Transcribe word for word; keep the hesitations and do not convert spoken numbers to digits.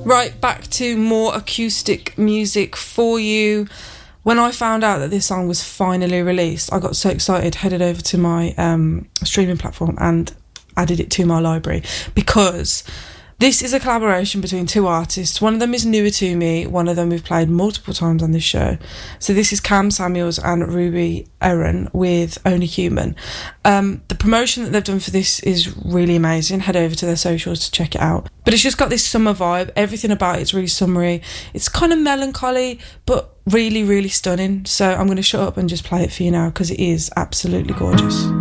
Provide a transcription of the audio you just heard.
Right, back to more acoustic music for you. When I found out that this song was finally released, I got so excited, headed over to my um, streaming platform and added it to my library, because this is a collaboration between two artists. One of them is newer to me, one of them we've played multiple times on this show. So this is Cam Samuels and Ruby Aaron with Only Human. Um, the promotion that they've done for this is really amazing. Head over to their socials to check it out. But it's just got this summer vibe. Everything about it's really summery. It's kind of melancholy, but really, really stunning. So I'm going to shut up and just play it for you now, because it is absolutely gorgeous.